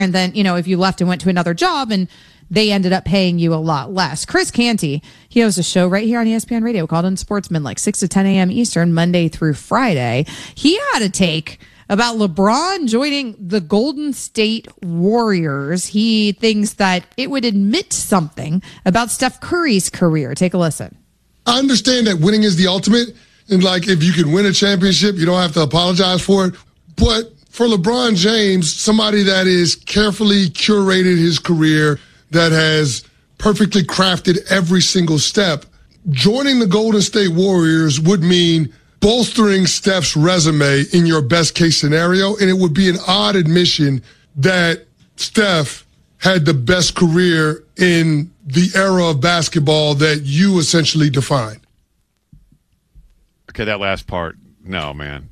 And then, if you left and went to another job and they ended up paying you a lot less. Chris Canty, he hosts a show right here on ESPN Radio called Unsportsman, like 6 to 10 a.m. Eastern, Monday through Friday. He had a take about LeBron joining the Golden State Warriors. He thinks that it would admit something about Steph Curry's career. Take a listen. I understand that winning is the ultimate. And like, if you can win a championship, you don't have to apologize for it. But for LeBron James, somebody that is carefully curated his career, that has perfectly crafted every single step, joining the Golden State Warriors would mean bolstering Steph's resume in your best case scenario. And it would be an odd admission that Steph had the best career in the era of basketball that you essentially defined. Okay, that last part, no, man.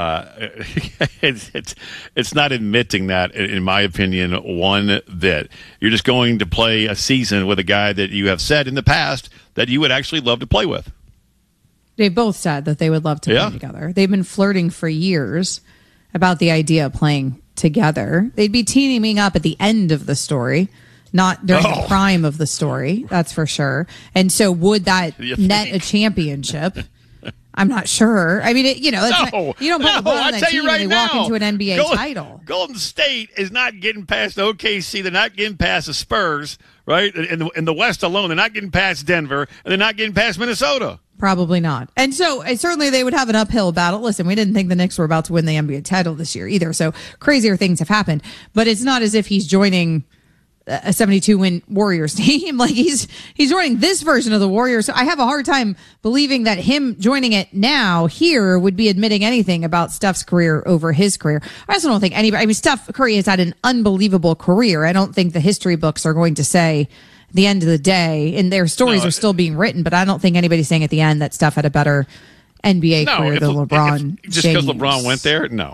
It's not admitting that, in my opinion, one bit. You're just going to play a season with a guy that you have said in the past that you would actually love to play with. They both said that they would love to play together. They've been flirting for years about the idea of playing together. They'd be teaming up at the end of the story, not during the prime of the story, that's for sure. And so would that net a championship? I'm not sure. I mean, you don't put LeBron on that team and they walk into an NBA title. Golden State is not getting past OKC. They're not getting past the Spurs, right? In the West alone, they're not getting past Denver, and they're not getting past Minnesota. Probably not. And so certainly they would have an uphill battle. Listen, we didn't think the Knicks were about to win the NBA title this year either, so crazier things have happened. But it's not as if he's joining a 72-win Warriors team. Like he's joining this version of the Warriors. So I have a hard time believing that him joining it now here would be admitting anything about Steph's career over his career. I also don't think anybody, Steph Curry has had an unbelievable career. I don't think the history books are going to say at the end of the day, and their stories are still being written, but I don't think anybody's saying at the end that Steph had a better NBA career than LeBron. Just because LeBron went there? No.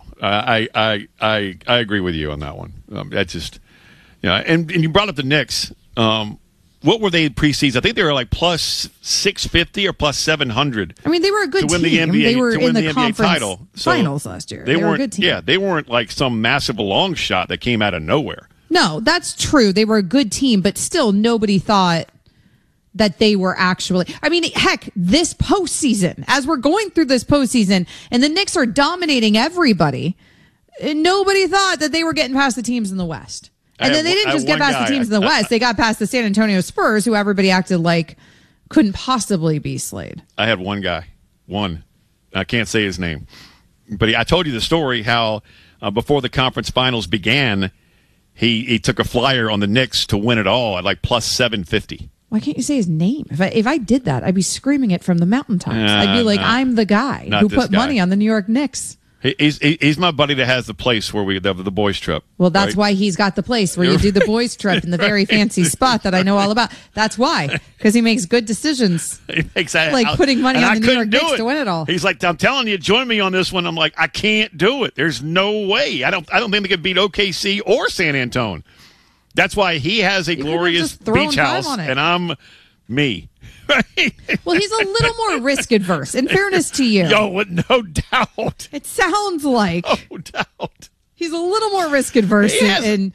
I agree with you on that one. That's just... Yeah, and you brought up the Knicks. What were they preseason? I think they were like plus 650 or plus 700. I mean, they were a good team. They were in the conference finals last year. They were a good team. Yeah, they weren't like some massive long shot that came out of nowhere. No, that's true. They were a good team, but still nobody thought that they were actually... I mean, heck, this postseason, as we're going through this postseason, and the Knicks are dominating everybody, nobody thought that they were getting past the teams in the West. And then they didn't just get past the teams in the West. They got past the San Antonio Spurs, who everybody acted like couldn't possibly be slayed. I had one guy. One. I can't say his name. But I told you the story how before the conference finals began, he took a flyer on the Knicks to win it all at like plus 750. Why can't you say his name? If I did that, I'd be screaming it from the mountaintops. I'd be like, I'm the guy who put money on the New York Knicks. He's my buddy that has the place where we have the boys trip. Well, that's why he's got the place where you do the boys trip in the very fancy spot that I know all about. That's why, because he makes good decisions. Like putting money on the New York Knicks to win it all. He's like, I'm telling you, join me on this one. I'm like, I can't do it. There's no way. I don't think they could beat OKC or San Antonio. That's why he has a glorious beach house, and I'm me. Well, he's a little more risk adverse, in fairness to you. No doubt. It sounds like no doubt. He's a little more risk adverse, and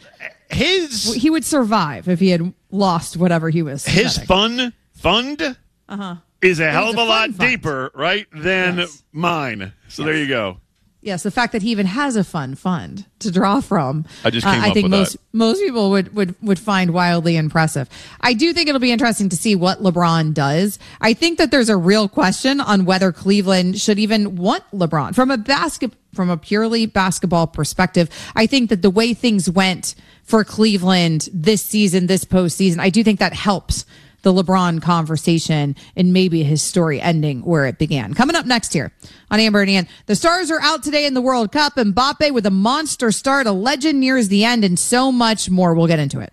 he would survive if he had lost whatever he was. His fund is a hell of a lot deeper, right, than mine. So there you go. Yes, the fact that he even has a fund to draw from, I think most people would find wildly impressive. I do think it'll be interesting to see what LeBron does. I think that there's a real question on whether Cleveland should even want LeBron from a purely basketball perspective. I think that the way things went for Cleveland this season, this postseason, I do think that helps the LeBron conversation and maybe his story ending where it began. Coming up next here on Amber and Ian, the stars are out today in the World Cup. Mbappe with a monster start, a legend nears the end, and so much more. We'll get into it.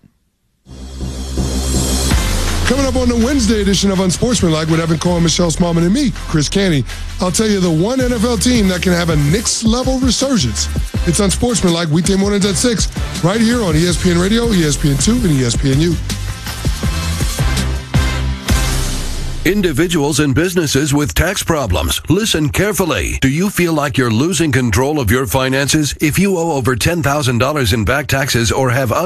Coming up on the Wednesday edition of Unsportsmanlike with Evan Cohen, Michelle Smallman, and me, Chris Canty, I'll tell you the one NFL team that can have a Knicks-level resurgence. It's Unsportsmanlike, weekday mornings at 6, right here on ESPN Radio, ESPN2, and ESPNU. Individuals and businesses with tax problems, listen carefully. Do you feel like you're losing control of your finances? If you owe over $10,000 in back taxes or have